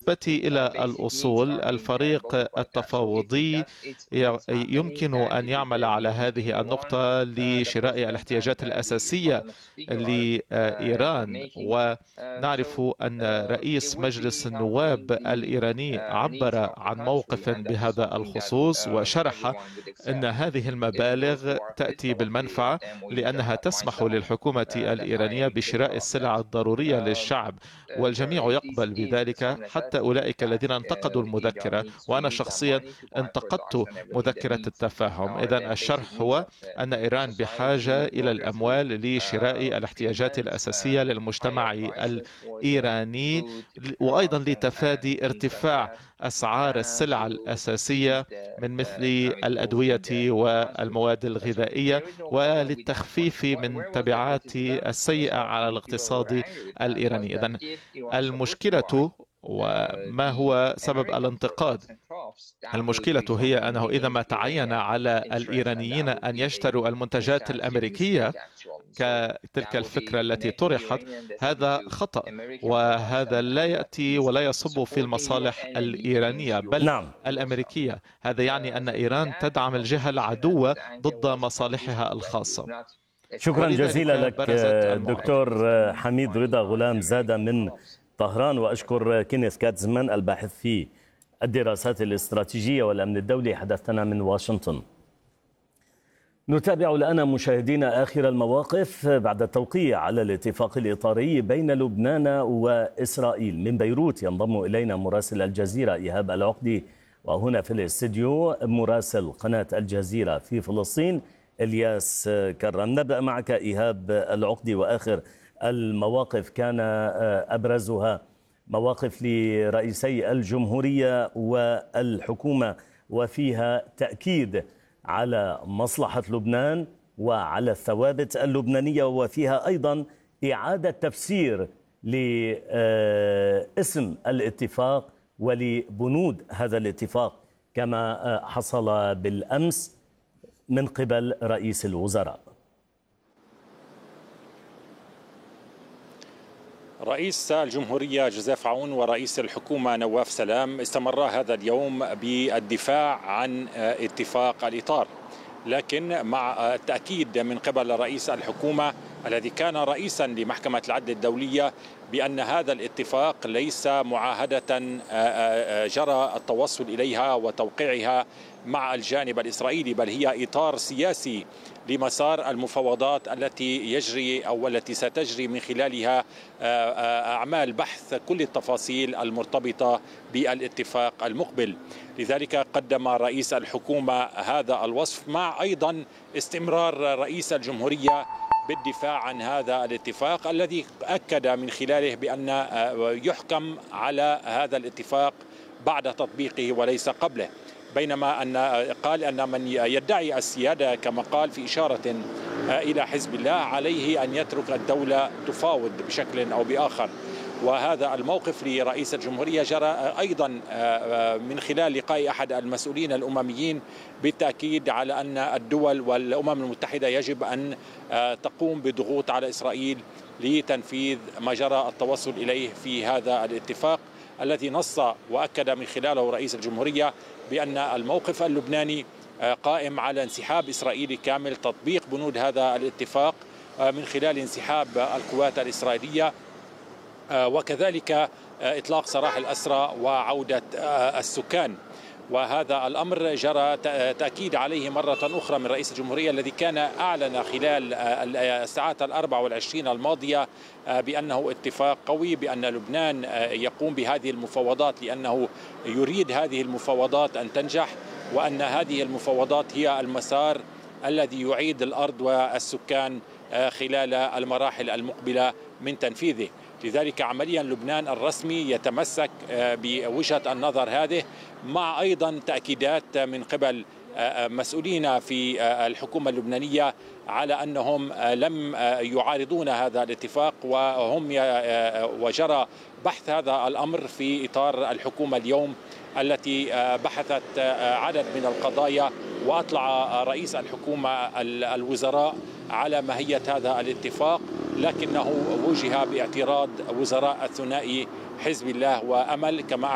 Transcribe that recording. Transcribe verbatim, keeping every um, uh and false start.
بالنسبة إلى الأصول، الفريق التفاوضي يمكن أن يعمل على هذه النقطة لشراء الاحتياجات الأساسية لإيران. ونعرف أن رئيس مجلس النواب الإيراني عبر عن موقف بهذا الخصوص، وشرح أن هذه المبالغ تأتي بالمنفعة لأنها تسمح للحكومة الإيرانية بشراء السلع الضرورية للشعب، والجميع يقبل بذلك حتى أولئك الذين انتقدوا المذكرة، وأنا شخصيا انتقدت مذكرة التفاهم. إذن الشرح هو أن إيران بحاجة إلى الأموال لشراء الاحتياجات الأساسية للمجتمع الإيراني، وأيضا لتفادي ارتفاع أسعار السلع الأساسية من مثل الأدوية والمواد الغذائية، وللتخفيف من تبعات السيئة على الاقتصاد الإيراني. إذن المشكلة، وما هو سبب الانتقاد؟ المشكلة هي أنه إذا ما تعين على الإيرانيين أن يشتروا المنتجات الأمريكية كتلك الفكرة التي طرحت، هذا خطأ، وهذا لا يأتي ولا يصب في المصالح الإيرانية بل نعم. الأمريكية. هذا يعني أن إيران تدعم الجهة العدوة ضد مصالحها الخاصة. شكرا جزيلا لك دكتور حميد رضا غلام زادة من طهران، وأشكر كينيث كاتزمان الباحث في الدراسات الاستراتيجية والأمن الدولي حدثنا من واشنطن. نتابع الآن مشاهدينا آخر المواقف بعد التوقيع على الاتفاق الإطاري بين لبنان وإسرائيل. من بيروت ينضم إلينا مراسل الجزيرة إيهاب العقدي، وهنا في الاستديو مراسل قناة الجزيرة في فلسطين إلياس كرم. نبدأ معك إيهاب العقدي، وآخر المواقف كان أبرزها مواقف لرئيسي الجمهورية والحكومة، وفيها تأكيد على مصلحة لبنان وعلى الثوابت اللبنانية، وفيها أيضا إعادة تفسير لاسم الاتفاق ولبنود هذا الاتفاق كما حصل بالأمس من قبل رئيس الوزراء. رئيس الجمهورية جوزيف عون ورئيس الحكومة نواف سلام استمرا هذا اليوم بالدفاع عن اتفاق الإطار، لكن مع التأكيد من قبل رئيس الحكومة الذي كان رئيسا لمحكمة العدل الدولية بأن هذا الاتفاق ليس معاهدة جرى التوصل إليها وتوقيعها مع الجانب الإسرائيلي، بل هي إطار سياسي لمسار المفاوضات التي يجري أو التي ستجري من خلالها أعمال بحث كل التفاصيل المرتبطة بالاتفاق المقبل. لذلك قدم رئيس الحكومة هذا الوصف، مع أيضا استمرار رئيس الجمهورية بالدفاع عن هذا الاتفاق الذي أكد من خلاله بأن يحكم على هذا الاتفاق بعد تطبيقه وليس قبله، بينما أن قال أن من يدعي السيادة كما قال في إشارة إلى حزب الله عليه أن يترك الدولة تفاوض بشكل أو بآخر. وهذا الموقف لرئيس الجمهورية جرى أيضا من خلال لقاء أحد المسؤولين الأمميين بالتأكيد على أن الدول والأمم المتحدة يجب أن تقوم بضغوط على إسرائيل لتنفيذ ما جرى التوصل إليه في هذا الاتفاق الذي نص وأكد من خلاله رئيس الجمهورية بأن الموقف اللبناني قائم على انسحاب إسرائيلي كامل، تطبيق بنود هذا الاتفاق من خلال انسحاب القوات الإسرائيلية، وكذلك إطلاق سراح الأسرى وعودة السكان. وهذا الأمر جرى تأكيد عليه مرة أخرى من رئيس الجمهورية الذي كان أعلن خلال الساعات الأربع والعشرين الماضية بأنه اتفاق قوي، بأن لبنان يقوم بهذه المفاوضات لأنه يريد هذه المفاوضات أن تنجح، وأن هذه المفاوضات هي المسار الذي يعيد الأرض والسكان خلال المراحل المقبلة من تنفيذه. لذلك عمليا لبنان الرسمي يتمسك بوجهة النظر هذه، مع أيضا تأكيدات من قبل مسؤولين في الحكومة اللبنانية على أنهم لم يعارضون هذا الاتفاق، وهم وجرى بحث هذا الأمر في إطار الحكومة اليوم التي بحثت عدد من القضايا، وأطلع رئيس الحكومة الوزراء على ماهية هذا الاتفاق، لكنه وجه باعتراض وزراء الثنائي حزب الله وأمل كما